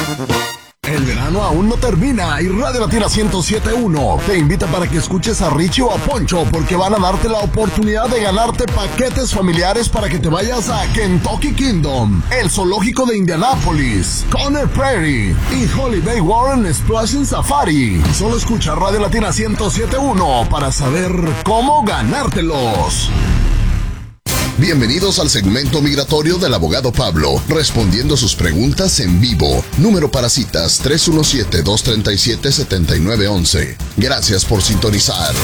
El verano aún no termina y Radio Latina 107.1 te invita para que escuches a Richie o a Poncho porque van a darte la oportunidad de ganarte paquetes familiares para que te vayas a Kentucky Kingdom, el zoológico de Indianápolis, Conner Prairie y Holiday Warren Explosion Safari. Solo escucha Radio Latina 107.1 para saber cómo ganártelos. Bienvenidos al segmento migratorio del abogado Pablo, respondiendo sus preguntas en vivo. Número para citas 317-237-7911. Gracias por sintonizar.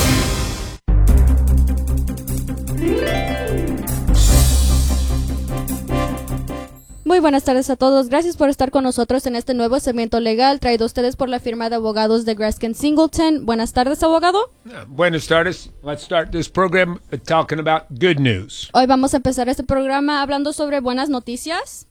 Muy buenas tardes a todos. Gracias por estar con nosotros en este nuevo segmento legal traído a ustedes por la firma de abogados de Graskin Singleton. Buenas tardes, abogado. Buenas tardes. Let's start this program talking about good news. Hoy vamos a empezar este programa hablando sobre buenas noticias.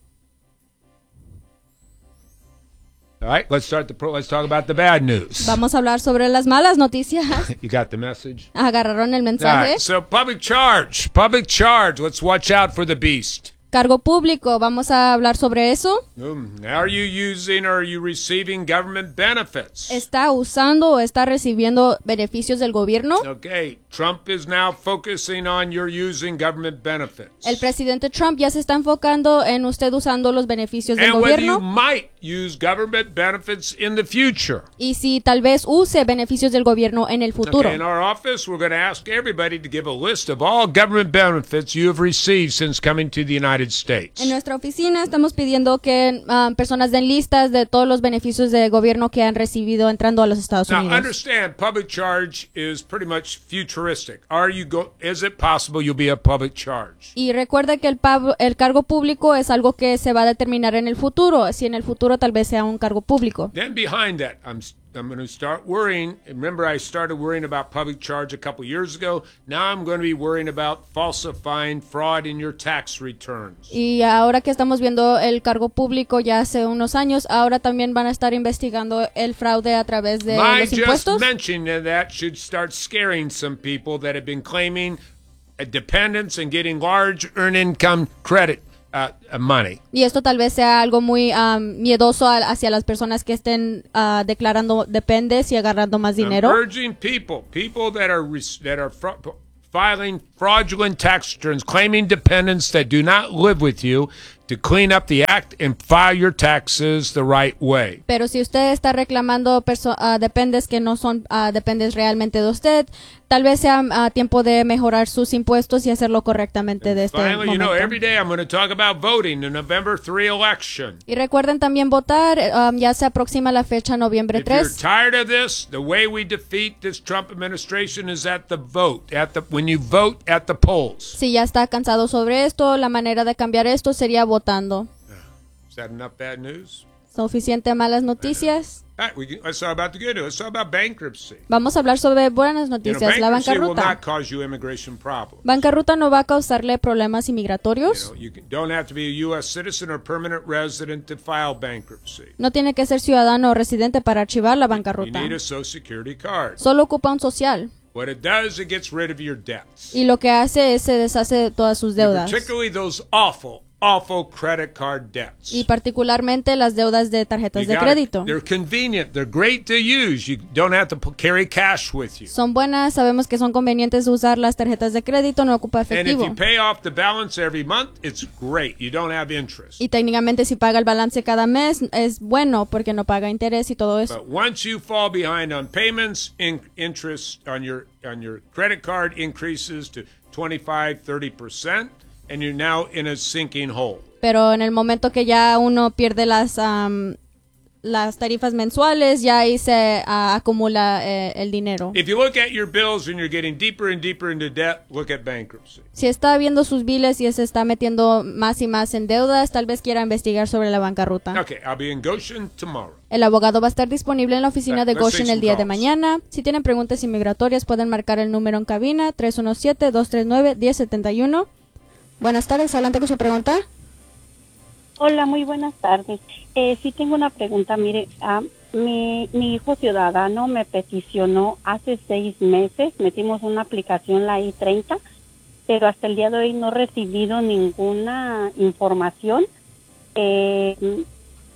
All right, let's talk about the bad news. Vamos a hablar sobre las malas noticias. You got the message? ¿Agarraron el All mensaje? right, so public charge. Let's watch out for the beast. Cargo público, vamos a hablar sobre eso. Are you using or are you receiving government benefits? ¿Está usando o está recibiendo beneficios del gobierno? Okay, Trump is now focusing on your using government benefits. El presidente Trump ya se está enfocando en usted usando los beneficios del And whether you gobierno. might use government benefits in the future. Y si tal vez use beneficios del gobierno en el futuro. Okay, in our office, we're going to ask everybody to give a list of all government benefits you have received since coming to the United States. En nuestra oficina estamos pidiendo que personas den listas de todos los beneficios de gobierno que han recibido entrando a los Estados Now, Unidos. understand, public charge is pretty much futuristic. Is it possible you'll be a public charge? Y recuerda que el cargo público es algo que se va a determinar en el futuro, si en el futuro tal vez sea un cargo público. Then behind that, I'm going to start worrying. Remember, I started worrying about public charge a couple years ago. Now I'm going to be worrying about falsifying fraud in your tax returns. Y ahora que estamos viendo el cargo público ya hace unos años, ahora también van a estar investigando el fraude a través de My los just impuestos. mentioning that should start scaring some people that have been claiming a dependence and getting large earned income credit money. Y esto tal vez sea algo muy miedoso hacia las personas que estén declarando dependes y agarrando más dinero. I'm urging people that are filing fraudulent tax returns, claiming dependents that do not live with you, to clean up the act and file your taxes the right way. Pero si usted está reclamando dependes que no son dependes realmente de usted, tal vez sea tiempo de mejorar sus impuestos y hacerlo correctamente de este Finally, momento. every day I'm going to talk about voting, the November 3 election. Y recuerden también votar, ya se aproxima la fecha noviembre If you're 3. tired of this, the way we defeat this Trump administration is at the vote, when you vote at the polls. Si ya está cansado sobre esto, la manera de cambiar esto sería votando. Is that enough bad news? ¿Suficiente malas noticias? All right, let's talk about the good news. Let's talk about bankruptcy. Vamos a hablar sobre buenas You know, noticias, la bankruptcy will bancarrota. not cause you immigration problems. Bancarrota no va a causarle problemas inmigratorios. You don't have to be a U.S. citizen or permanent resident to file bankruptcy. No tiene que ser ciudadano o residente para archivar la You bancarrota. need a Social Security card. Solo ocupa un social. What it does, it gets rid of your debts. Y lo que hace es se deshace de todas sus deudas. Particularly those awful credit card debts. Y particularmente las deudas de tarjetas de crédito. They're convenient. They're great to use. You don't have to carry cash with you. Son buenas, sabemos que son convenientes usar las tarjetas de crédito, no ocupa And if efectivo. you pay off the balance every month, it's great. You don't have interest. Y técnicamente si paga el balance cada mes es bueno porque no paga interés y todo eso. But once you fall behind on payments, interest on your credit card increases to 25-30%, and you're now in a sinking hole. Pero en el momento que ya uno pierde las tarifas mensuales, ya ahí se acumula el dinero. If you look at your bills and you're getting deeper and deeper into debt, look at bankruptcy. Si está viendo sus biles y se está metiendo más y más en deudas, tal vez quiera investigar sobre la bancarrota. Okay, I'll be in Goshen tomorrow. El abogado va a estar disponible en la oficina de Let's take Goshen el some día de calls. mañana. Si tienen preguntas inmigratorias, pueden marcar el número en cabina 317-239-1071. Buenas tardes, adelante con su pregunta. Hola, muy buenas tardes. Sí tengo una pregunta. Mire, mi hijo ciudadano me peticionó hace 6 meses. Metimos una aplicación, la I-30, pero hasta el día de hoy no he recibido ninguna información. Le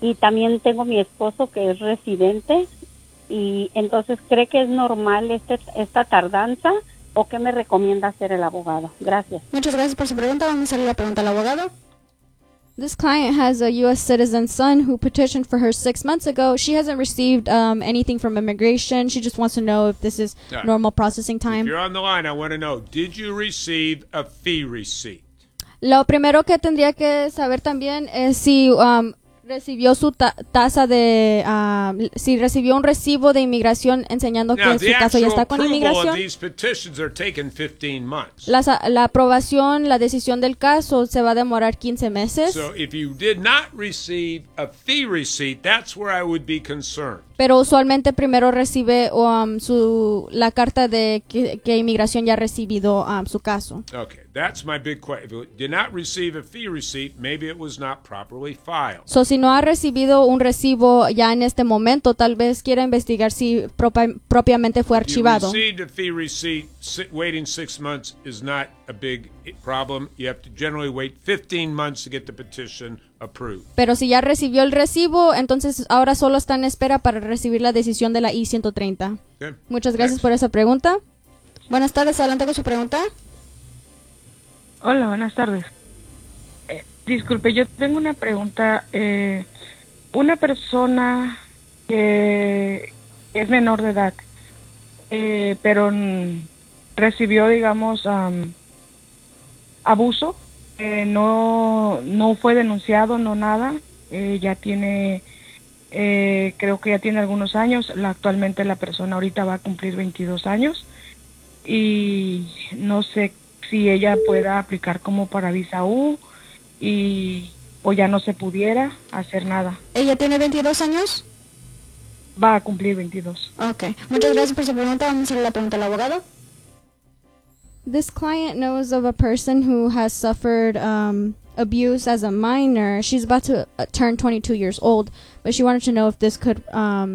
y también tengo mi esposo que es residente, y entonces, ¿cree que es normal esta tardanza o qué me recomienda hacer el abogado? Gracias. Muchas gracias por su pregunta. Vamos a hacerle la pregunta al abogado. This client has a U.S. citizen son who petitioned for her 6 months ago. She hasn't received anything from immigration. She just wants to know if this is All right. normal processing If time. you're on the line, I want to know, did you receive a fee receipt? Lo primero que tendría que saber también es si recibió su tasa de, si recibió un recibo de inmigración enseñando Now, que the su caso ya actual está con approval of inmigración. these petitions are taking 15 months. La aprobación, la decisión del caso se va a demorar 15 meses. So if you did not receive a fee receipt, that's where I would be concerned. Pero usualmente primero recibe la carta de que inmigración ya ha recibido su caso. Okay, that's my big question. If you did not receive a fee receipt, maybe it was not properly filed. So, si no ha recibido un recibo ya en este momento, tal vez quiera investigar si propiamente fue If you archivado. received a fee receipt, waiting 6 months is not a big problem. You have to generally wait 15 months to get the petition approved. Pero si ya recibió el recibo, entonces ahora solo está en espera para recibir la decisión de la I-130. Okay. Muchas gracias Next. por esa pregunta. Buenas tardes, adelante con su pregunta. Hola, buenas tardes. Disculpe, yo tengo una pregunta. Una persona que es menor de edad, pero recibió, digamos, abuso, no fue denunciado, no nada. Ya tiene, creo que ya tiene algunos años. Actualmente la persona ahorita va a cumplir 22 años y no sé si ella pueda aplicar como para visa U o ya no se pudiera hacer nada. ¿Ella tiene 22 años? Va a cumplir 22. Ok. Muchas gracias por su pregunta. Vamos a hacerle la pregunta al abogado. This client knows of a person who has suffered abuse as a minor. She's about to turn 22 years old, but she wanted to know if this could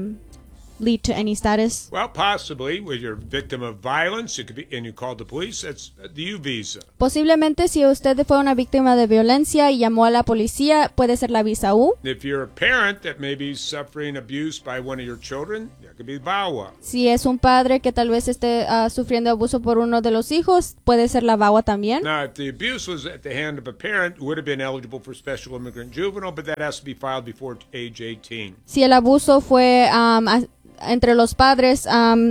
lead to any status. Well, possibly, when you're a victim of violence, it could be, and you called the police, that's the U visa. Posiblemente si usted fue una víctima de violencia y llamó a la policía, puede ser la visa U. If you're a parent that may be suffering abuse by one of your children, that could be VAWA. Si es un padre que tal vez esté sufriendo abuso por uno de los hijos, puede ser la VAWA también. Now, if the abuse was at the hand of a parent, would have been eligible for special immigrant juvenile, but that has to be filed before age 18. Si el abuso fue entre los padres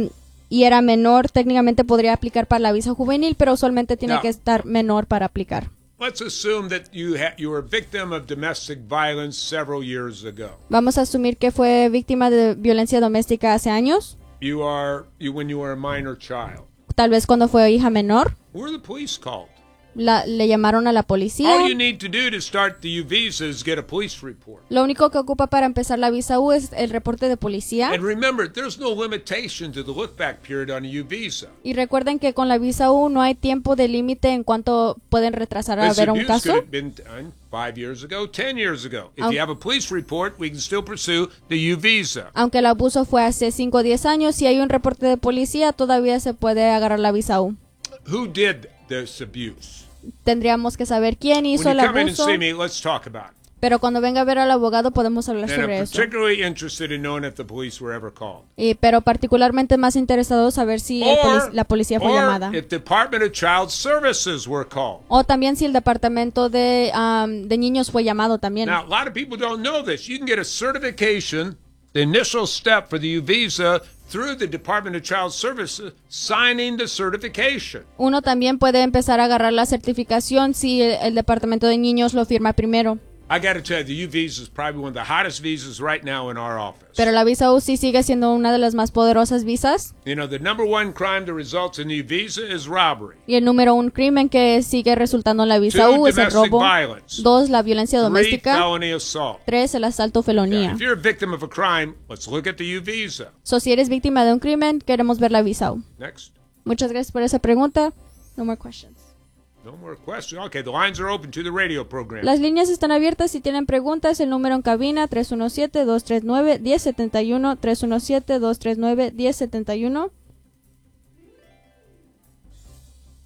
y era menor, técnicamente podría aplicar para la visa juvenil, pero usualmente tiene No. que estar menor para aplicar. Let's assume that you were a victim of domestic violence several years ago. Vamos a asumir que fue víctima de violencia doméstica hace años, When you were a minor child. tal vez cuando fue hija menor, Who are the police called? le llamaron a la policía. All you need to do to start the U visa is get a police report. Lo único que ocupa para empezar la visa U es el reporte de policía. And remember, there's no limitation to the look-back period on a U visa. Y recuerden que con la visa U no hay tiempo de límite en cuanto pueden retrasar a This ver un abuse caso. could have been done 5 years ago, 10 years ago. If you have a police report, we can still pursue the U visa. Aunque el abuso fue hace 5 o 10 años, si hay un reporte de policía, todavía se puede agarrar la visa U. Who did this abuse? Tendríamos que saber quién hizo When el you come in and abuso, see me, let's talk about it. pero cuando venga a ver al abogado podemos hablar And sobre I'm eso. particularly interested in knowing if the police were ever called. Pero particularmente más interesado saber si la policía fue llamada. If the Department of Child Services were called. O también si el departamento de niños fue llamado también. Now, a lot of people don't know this. You can get a certification, the initial step for the U visa, through the Department of Child Services, signing the certification. Uno también puede empezar a agarrar la certificación si el departamento de niños lo firma primero. I got to tell you, the U visa is probably one of the hottest visas right now in our office. Pero la visa U sí sigue siendo una de las más poderosas visas. You know, the number one crime that results in the U visa is robbery. Y el número 1 crimen que sigue resultando en la visa 2, U es el domestic robo. violence. 2, la violencia 3, doméstica. felony assault. 3, el asalto felonía. If you're a victim of a crime, let's look at the U visa. So, si eres víctima de un crimen, queremos ver la visa U. Next. Muchas gracias por esa pregunta. No more questions. No more questions. Okay, the lines are open to the radio program. Las líneas están abiertas si tienen preguntas. El número en cabina 317-239-1071. 317-239-1071.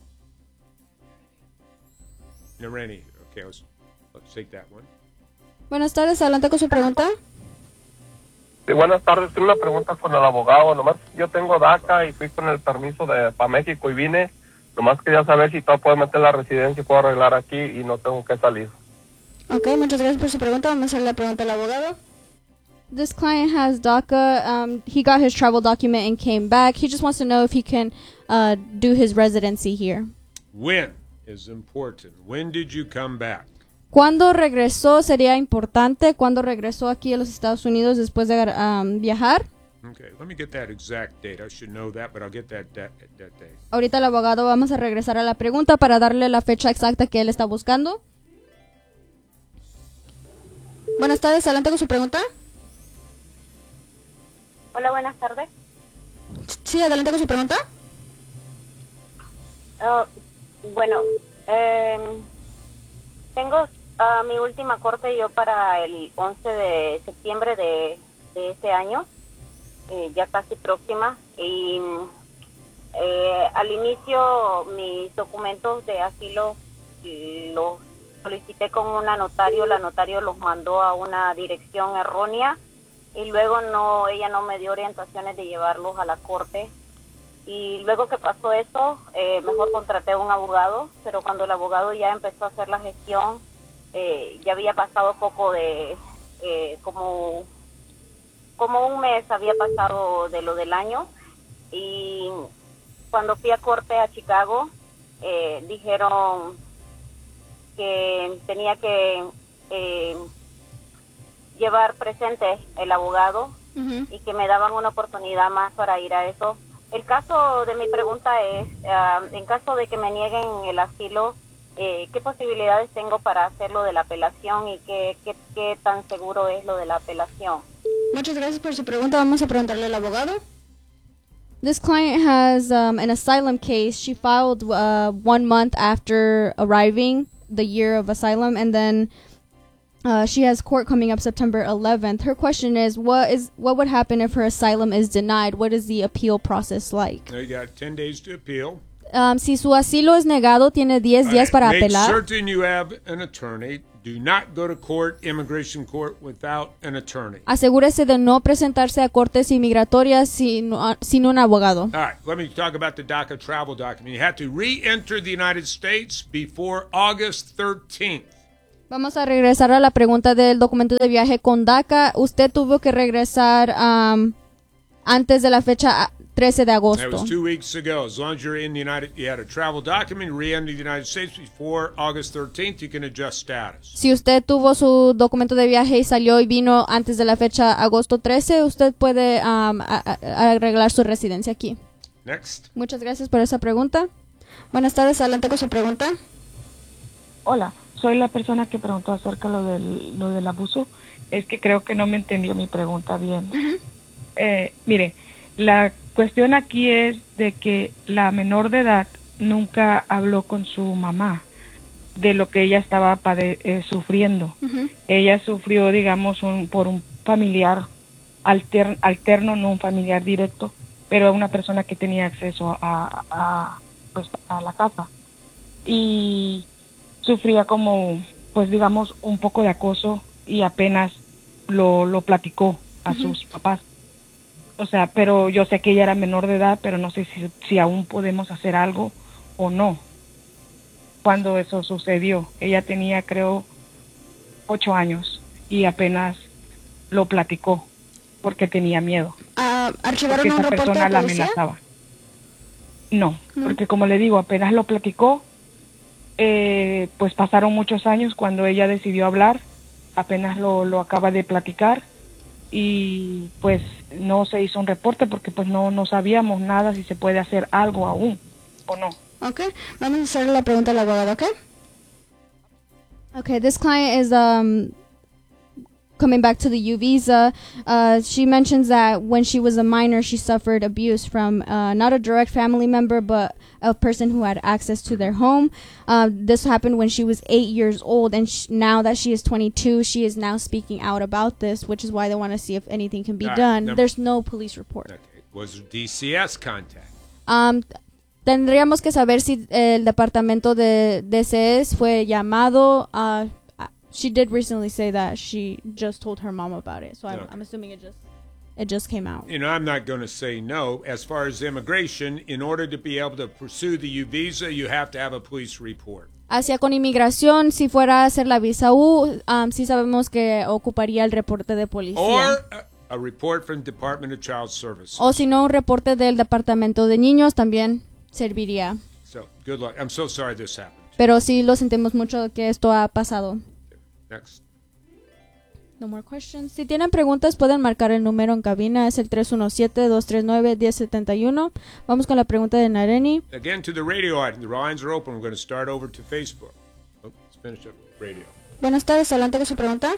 Nareni. Okay, let's take that one. Buenas tardes, adelante con su pregunta. Sí, buenas tardes. Tengo una pregunta con el abogado. Nomás yo tengo DACA y fui con el permiso para México y vine. Nomás quería saber si todo puedo meter la residencia y puedo arreglar aquí y no tengo que salir. Ok, muchas gracias por su pregunta. Vamos a hacer la pregunta al abogado. This client has DACA. He got his travel document and came back. He just wants to know if he can do his residency here. When is important. When did you come back? ¿Cuándo regresó? Sería importante. ¿Cuándo regresó aquí a los Estados Unidos después de viajar? Okay, let me get that exact date. I should know that, but I'll get that date. Ahorita el abogado vamos a regresar a la pregunta para darle la fecha exacta que él está buscando. Buenas tardes, adelante con su pregunta. Hola, buenas tardes. Sí, adelante con su pregunta. Bueno, tengo mi última corte yo para el 11 de septiembre de este año, ya casi próxima, y al inicio mis documentos de asilo los solicité con una notario, la notario los mandó a una dirección errónea y luego ella no me dio orientaciones de llevarlos a la corte. Y luego que pasó eso, mejor contraté a un abogado, pero cuando el abogado ya empezó a hacer la gestión, ya había pasado poco de, como un mes había pasado de lo del año, y cuando fui a corte a Chicago, dijeron que tenía que llevar presente el abogado y que me daban una oportunidad más para ir a eso. El caso de mi pregunta es, en caso de que me nieguen el asilo, ¿qué posibilidades tengo para hacer lo de la apelación y qué tan seguro es lo de la apelación? Muchas gracias por su pregunta. Vamos a preguntarle al abogado. This client has an asylum case. She filed 1 month after arriving, the year of asylum, and then she has court coming up September 11th. Her question is, what would happen if her asylum is denied? What is the appeal process like? Now you got 10 days to appeal. Si su asilo es negado, tiene 10 días para Make apelar. certain you have an attorney. Do not go to court, immigration court, without an attorney. Asegúrese de no presentarse a cortes inmigratorias sin un abogado. All right, let me talk about the DACA travel document. You have to re-enter the United States before August 13th. Vamos a regresar a la pregunta del documento de viaje con DACA. Usted tuvo que regresar antes de la fecha 13 de That agosto. was 2 weeks ago. As long as you're in the you had a travel document, re-enter the United States before August 13th, you can adjust status. Si usted tuvo su documento de viaje y salió y vino antes de la fecha agosto 13, usted puede arreglar su residencia aquí. Next. Muchas gracias por esa pregunta. Buenas tardes, adelante con su pregunta. Hola, soy la persona que preguntó acerca de lo del abuso. Es que creo que no me entendió mi pregunta bien. Mire, la cuestión aquí es de que la menor de edad nunca habló con su mamá de lo que ella estaba sufriendo. Ella sufrió, digamos, por un familiar alterno, no un familiar directo, pero una persona que tenía acceso a la casa. Y sufría como, pues digamos, un poco de acoso y apenas lo platicó a sus papás. O sea, pero yo sé que ella era menor de edad, pero no sé si aún podemos hacer algo o no. Cuando eso sucedió, ella tenía, creo, 8 años y apenas lo platicó porque tenía miedo. ¿Archivaron porque un esa reporte persona de la policía? amenazaba. No, porque como le digo, apenas lo platicó, pues pasaron muchos años cuando ella decidió hablar, apenas lo acaba de platicar y pues no se hizo un reporte porque pues no sabíamos nada si se puede hacer algo aún o no. Okay, vamos a hacer la pregunta al abogado, okay? Okay, this client is coming back to the U visa. She mentions that when she was a minor, she suffered abuse from not a direct family member, but a person who had access to their home. This happened when she was 8 years old, and now that she is 22, she is now speaking out about this, which is why they want to see if anything can be done. There's no police report. Okay. Was there DCS contact? Tendríamos que saber si el departamento de DCS fue llamado. She did recently say that she just told her mom about it. So Okay. I'm assuming it just came out. You know, I'm not going to say no. As far as immigration, in order to be able to pursue the U visa, you have to have a police report. Hacia con inmigración, si fuera a hacer la visa U, sí sabemos que ocuparía el reporte de policía. Or a report from Department of Child Services. O si no, un reporte del Departamento de Niños también serviría. So, good luck. I'm so sorry this happened. Pero sí lo sentimos mucho que esto ha pasado. Next. No more questions. Si tienen preguntas, pueden marcar el número en cabina. Es el 317-239-1071. Vamos con la pregunta de Nareni. Again, to the radio audience, the lines are open. We're going to start over to Facebook. Oh, let's finish up radio. Buenas tardes, adelante con su pregunta.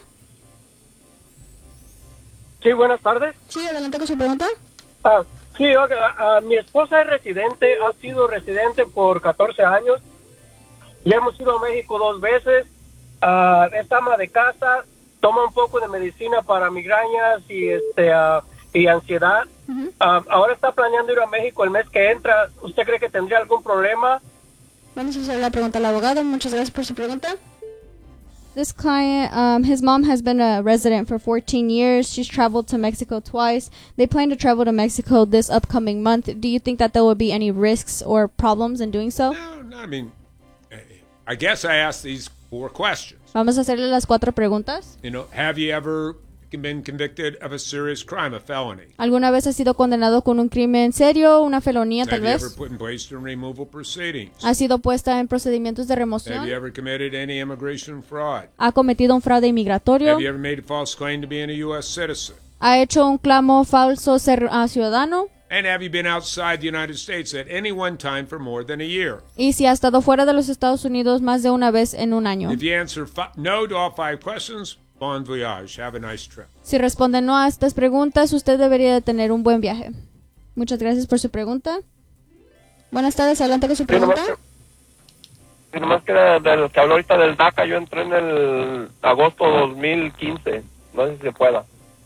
Sí, buenas tardes. Sí, adelante con su pregunta. Sí, oiga, mi esposa es residente, ha sido residente por 14 años. Ya hemos ido a México 2 veces. Es ama de casa, toma un poco de medicina para migrañas y ansiedad. Ahora está planeando ir a México el mes que entra. ¿Usted cree que tendría algún problema? Vamos a hacer la pregunta al abogado. Muchas gracias por su pregunta. This client, his mom has been a resident for 14 years. She's traveled to Mexico twice. They plan to travel to Mexico this upcoming month. Do you think that there will be any risks or problems in doing so? No, I mean, I guess I asked these 4 questions. Vamos a hacerle las 4 preguntas. You know, have you ever been convicted of a serious crime, a felony? ¿Alguna vez has sido condenado con un crimen serio, una felonía tal Have you ever vez? put in placed in removal proceedings? ¿Ha sido puesta en procedimientos de Have remoción? you ever committed any immigration fraud? ¿Ha cometido un fraude inmigratorio? Have you ever made a false claim to being a U.S. citizen? ¿Ha hecho un clamo falso ser ciudadano? And have you been outside the United States at any one time for more than a year? ¿Y si ha estado fuera de los Estados Unidos más de una vez en un año? If you answer no to all 5 questions, bon voyage. Have a nice trip. Si responde no a estas preguntas, usted debería de tener un buen viaje. Muchas gracias por su pregunta. Buenas tardes, adelante con su pregunta. Nomás que del que habló ahorita del DACA, yo entré en el agosto 2015. No sé si se pueda.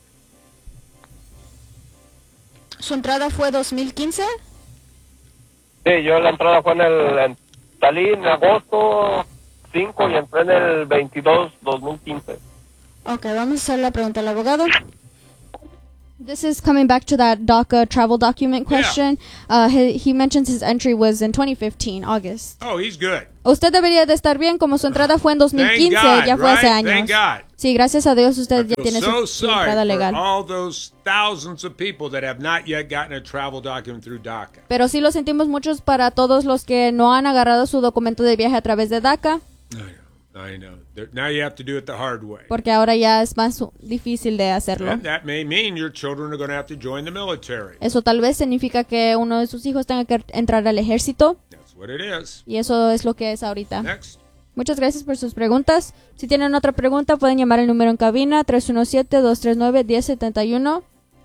¿Su entrada fue 2015? Sí, yo la entrada fue salí en agosto 5 y entré en el 22 2015. Ok, vamos a hacer la pregunta al abogado. This is coming back to that DACA travel document question. He mentions his entry was in 2015, August. Oh, he's good. Usted debería de estar bien, como su entrada fue en 2015, Thank God, ya fue hace right? años. Thank God. Sí, gracias a Dios usted ya I tiene feel so su entrada sorry legal. for all those thousands of people that have not yet gotten a travel document through DACA. Pero sí lo sentimos muchos para todos los que no han agarrado su documento de viaje a través de DACA, I know. Now you have to do it the hard way. porque ahora ya es más difícil de hacerlo. And that may mean your children are going to have to join the military. Eso tal vez significa que uno de sus hijos tenga que entrar al ejército, That's what it is. y eso es lo que es ahorita. Next. Muchas gracias por sus preguntas. Si tienen otra pregunta, pueden llamar el número en cabina 317-239-1071.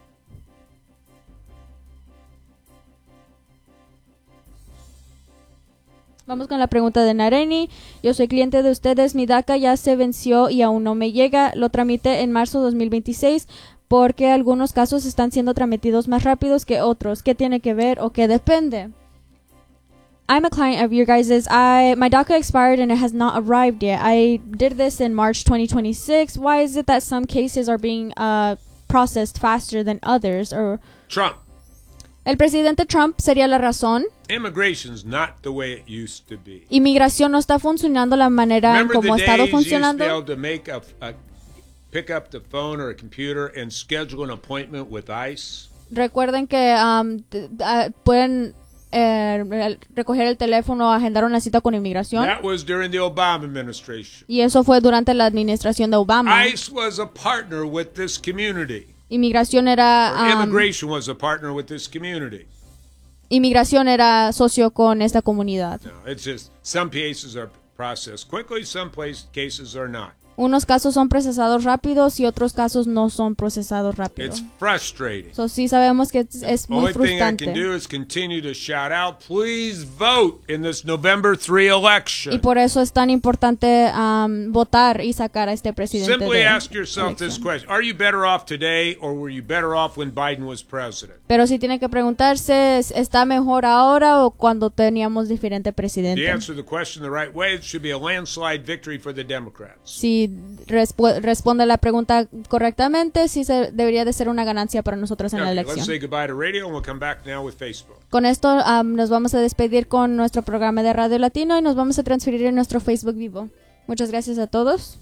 Vamos con la pregunta de Nareni. Yo soy cliente de ustedes. Mi DACA ya se venció y aún no me llega. Lo tramité en marzo 2026 porque algunos casos están siendo tramitados más rápidos que otros. ¿Qué tiene que ver o qué depende? I'm a client of your guys's. My DACA expired and it has not arrived yet. I did this in March 2026. Why is it that some cases are being processed faster than others? Or Trump. el presidente Trump sería la razón. Immigration's not the way it used to be. Inmigración no está funcionando la manera en Remember como ha the estado days you used to be funcionando. able to make pick up the phone or a computer and schedule an appointment with ICE? Recuerden que pueden recoger el teléfono o agendar una cita con inmigración. That was during the Obama administration. Y eso fue durante la administración de Obama. ICE was a partner with this community. Inmigración era Immigration was a partner with this community. inmigración era socio con esta comunidad. No, it's just some cases are processed quickly, some cases are not. Unos casos son procesados rápidos y otros casos no son procesados rápido. It's frustrating. So, sí sabemos que es muy Only thing I can frustrante. do is continue to shout out, please vote in this November 3 Y election. por eso es tan importante votar y sacar a este presidente Simply de ask yourself this elección. question. Are you better off today or were you better off when Biden was president? Pero sí tiene que preguntarse, ¿está mejor ahora o cuando teníamos diferente If you presidente? answer the question the right way, it should be a landslide victory for the Democrats. Si si responde la pregunta correctamente, sí debería de ser una ganancia para nosotros en la elección. Let's say goodbye to radio and we'll come back now with Facebook. Con esto nos vamos a despedir con nuestro programa de Radio Latino y nos vamos a transferir en nuestro Facebook Vivo. Muchas gracias a todos.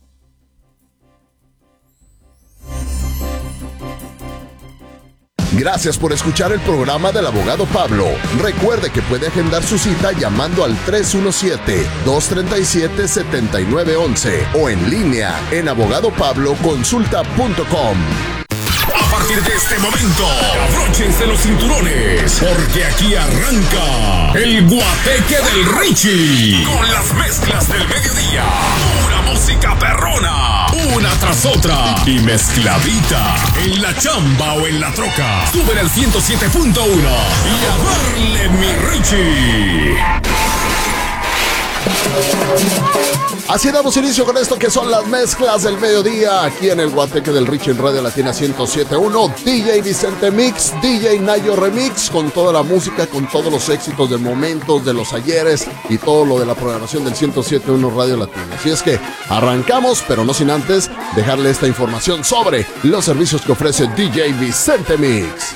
Gracias por escuchar el programa del abogado Pablo. Recuerde que puede agendar su cita llamando al 317-237-7911 o en línea en abogadopabloconsulta.com. A partir de este momento, abróchense los cinturones, porque aquí arranca el Guateque del Richie, con las mezclas del mediodía, pura música perrona, una tras otra, y mezcladita, en la chamba o en la troca. Suben al 107.1 y a darle, mi Richie. Así damos inicio con esto que son las mezclas del mediodía aquí en el Guateque del Richie en Radio Latina 107.1. DJ Vicente Mix, DJ Nayo Remix, con toda la música, con todos los éxitos de momentos, de los ayeres y todo lo de la programación del 107.1 Radio Latina. Así es que arrancamos, pero no sin antes dejarle esta información sobre los servicios que ofrece DJ Vicente Mix.